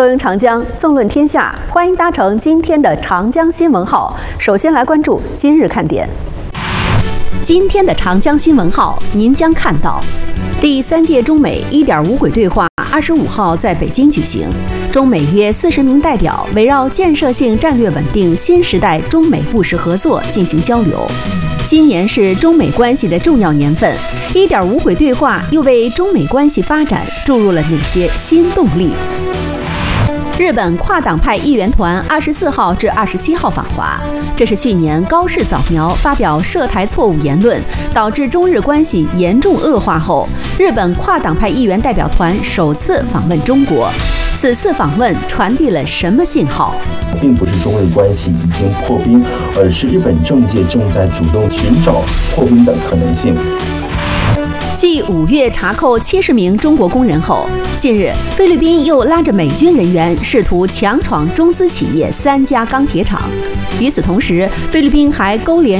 登长江，纵论天下，欢迎搭乘今天的长江新闻号。首先来关注今日看点。今天的长江新闻号，您将看到：第3届中美1.5轨对话25号在北京举行，中美约40名代表围绕建设性战略稳定新时代中美务实合作进行交流。今年是中美关系的重要年份，1.5轨对话又为中美关系发展注入了哪些新动力？日本跨党派议员团24号至27号访华，这是去年高市早苗发表涉台错误言论，导致中日关系严重恶化后，日本跨党派议员代表团首次访问中国。此次访问传递了什么信号？ 并不是中日关系已经破冰，而是日本政界正在主动寻找破冰的可能性。 继5月查扣70名中国工人后，近日菲律宾又拉着美军人员试图强闯中资企业3家钢铁厂。与此同时，菲律宾还勾连